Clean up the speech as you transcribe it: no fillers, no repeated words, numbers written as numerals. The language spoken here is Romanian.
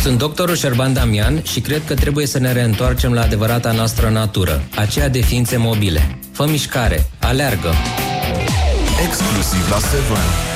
Sunt doctorul Șerban Damian și cred că trebuie să ne reîntoarcem la adevărata noastră natură, aceea de ființe mobile. Fă mișcare, aleargă! Exclusiv la 7.